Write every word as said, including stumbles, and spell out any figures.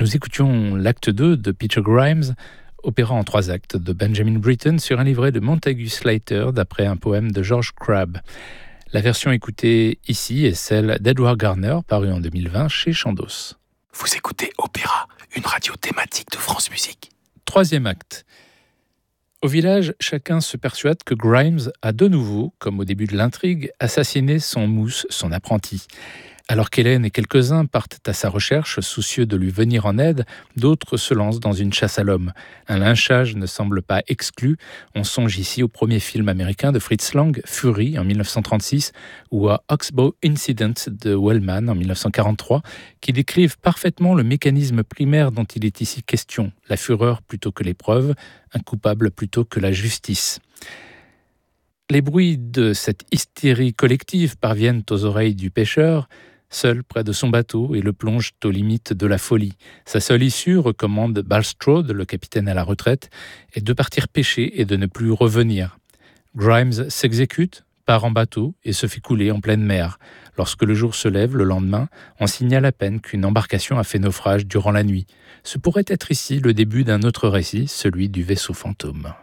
Nous écoutions l'acte deux de Peter Grimes, opéra en trois actes de Benjamin Britten sur un livret de Montagu Slater d'après un poème de George Crabbe. La version écoutée ici est celle d'Edward Garner, parue en deux mille vingt chez Chandos. Vous écoutez Opéra, une radio thématique de France Musique. Troisième acte. Au village, chacun se persuade que Grimes a de nouveau, comme au début de l'intrigue, assassiné son mousse, son apprenti. Alors qu'Hélène et quelques-uns partent à sa recherche, soucieux de lui venir en aide, d'autres se lancent dans une chasse à l'homme. Un lynchage ne semble pas exclu. On songe ici au premier film américain de Fritz Lang, Fury, en dix-neuf cent trente-six, ou à Oxbow Incident de Wellman, en dix-neuf cent quarante-trois, qui décrivent parfaitement le mécanisme primaire dont il est ici question, la fureur plutôt que l'épreuve, un coupable plutôt que la justice. Les bruits de cette hystérie collective parviennent aux oreilles du pêcheur, seul près de son bateau, et le plongent aux limites de la folie. Sa seule issue, recommande Bulstrode, le capitaine à la retraite, est de partir pêcher et de ne plus revenir. Grimes s'exécute, part en bateau et se fait couler en pleine mer. Lorsque le jour se lève le lendemain, on signale à peine qu'une embarcation a fait naufrage durant la nuit. Ce pourrait être ici le début d'un autre récit, celui du vaisseau fantôme.